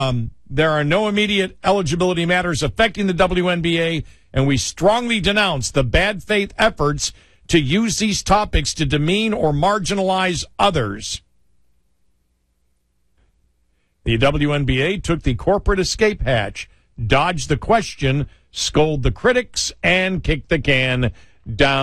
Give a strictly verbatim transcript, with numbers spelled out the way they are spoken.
Um, there are no immediate eligibility matters affecting the W N B A, and we strongly denounce the bad faith efforts to use these topics to demean or marginalize others. The W N B A took the corporate escape hatch, dodged the question, scold the critics, and kick the can down